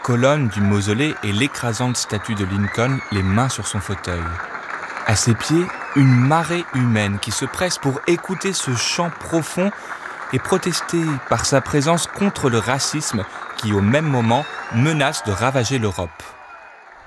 colonnes du mausolée et l'écrasante statue de Lincoln, les mains sur son fauteuil. À ses pieds, une marée humaine qui se presse pour écouter ce chant profond et protester par sa présence contre le racisme qui, au même moment, menace de ravager l'Europe.